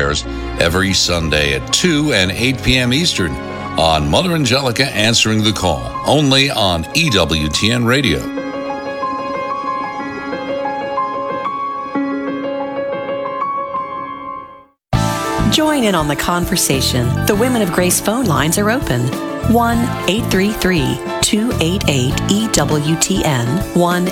prayers every Sunday at 2 and 8 p.m. Eastern on Mother Angelica Answering the Call, only on EWTN Radio. Join in on the conversation. The Women of Grace phone lines are open. 1-833-288-EWTN.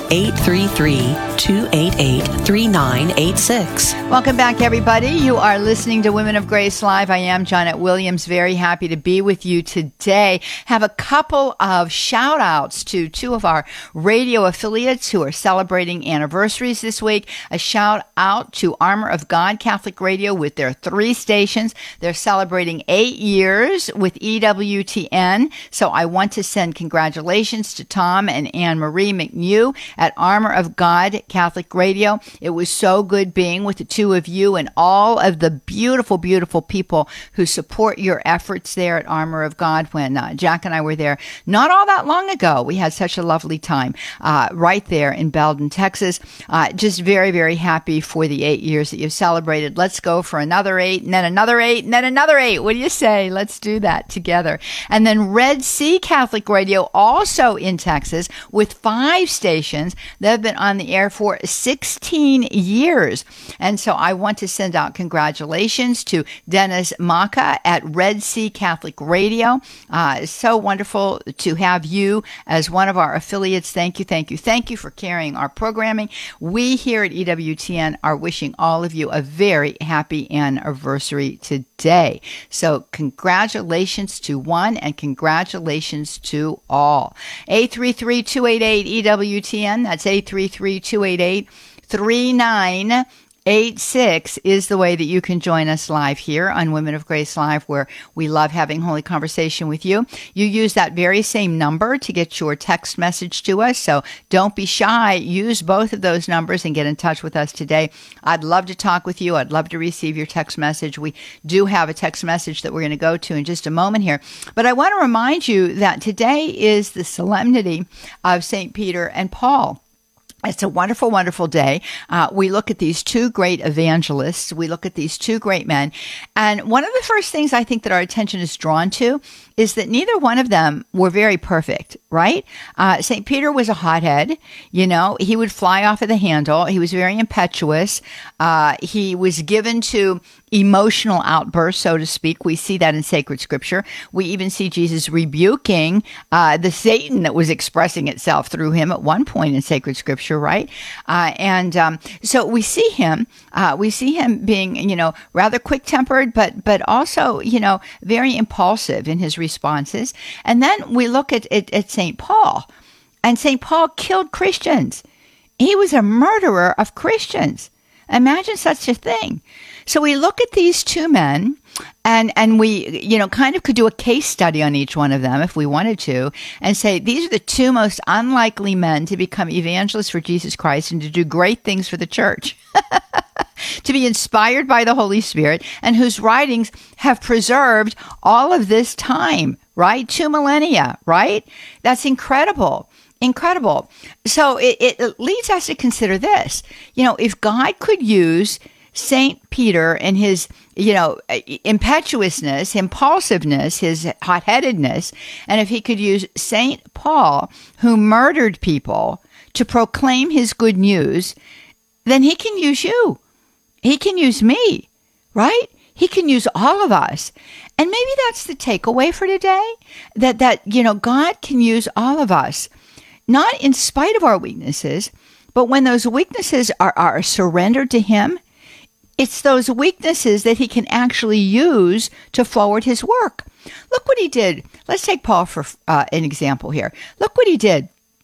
1-833-288-3986. Welcome back, everybody. You are listening to Women of Grace Live. I am Janet Williams. Very happy to be with you today. Have a couple of shout outs to two of our radio affiliates who are celebrating anniversaries this week. A shout out to Armor of God Catholic Radio with their 3 stations. They're celebrating 8 years with EWTN. So I want to send congratulations to Tom and Anne Marie McNew at Armor of God Catholic Radio. It was so good being with the two of you and all of the beautiful, beautiful people who support your efforts there at Armor of God. When Jack and I were there not all that long ago, we had such a lovely time right there in Belden, Texas. Just very, very happy for the 8 years that you've celebrated. Let's go for another 8 and then another 8 and then another 8. What do you say? Let's do that together. And then Red Sea Catholic Radio, also in Texas, with 5 stations that have been on the air for 16 years. And so I want to send out congratulations to Dennis Maka at Red Sea Catholic Radio. So wonderful to have you as one of our affiliates. Thank you, thank you, thank you for carrying our programming. We here at EWTN are wishing all of you a very happy anniversary today. So congratulations to one and congratulations to all. 833-288-EWTN. That's 833-288-3986 is the way that you can join us live here on Women of Grace Live, where we love having holy conversation with you. You use that very same number to get your text message to us, so don't be shy. Use both of those numbers and get in touch with us today. I'd love to talk with you. I'd love to receive your text message. We do have a text message that we're going to go to in just a moment here. But I want to remind you that today is the solemnity of St. Peter and Paul. It's a wonderful, wonderful day. We look at these 2 great evangelists. We look at these 2 great men. And one of the first things I think that our attention is drawn to is that neither one of them were very perfect, right? St. Peter was a hothead. You know, he would fly off of the handle. He was very impetuous. He was given to emotional outbursts, so to speak. We see that in sacred scripture. We even see Jesus rebuking the Satan that was expressing itself through him at one point in sacred scripture, right? So we see him being, you know, rather quick-tempered, but also, you know, very impulsive in his responses. And then we look at St. Paul, and St. Paul killed Christians. He was a murderer of Christians. Imagine such a thing. So we look at these 2 men, and we, you know, kind of could do a case study on each one of them if we wanted to, and say these are the 2 most unlikely men to become evangelists for Jesus Christ and to do great things for the church. To be inspired by the Holy Spirit, and whose writings have preserved all of this time, right? 2 millennia, right? That's incredible. Incredible. So it leads us to consider this. You know, if God could use St. Peter and his, you know, impetuousness, impulsiveness, his hot-headedness, and if he could use St. Paul, who murdered people, to proclaim his good news, then he can use you. He can use me, right? He can use all of us. And maybe that's the takeaway for today, that you know, God can use all of us, not in spite of our weaknesses, but when those weaknesses are surrendered to him, it's those weaknesses that he can actually use to forward his work. Look what he did. Let's take Paul for an example here. Look what he did.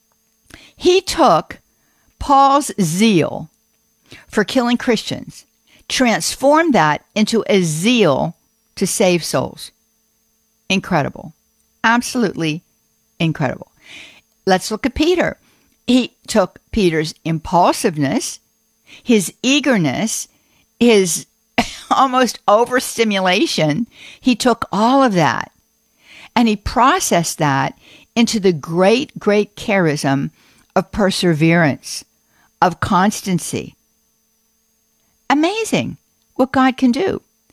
He took Paul's zeal for killing Christians, transformed that into a zeal to save souls. Incredible. Absolutely incredible. Let's look at Peter. He took Peter's impulsiveness, his eagerness, his almost overstimulation. He took all of that and he processed that into the great, great charism of perseverance, of constancy. Amazing what God can do.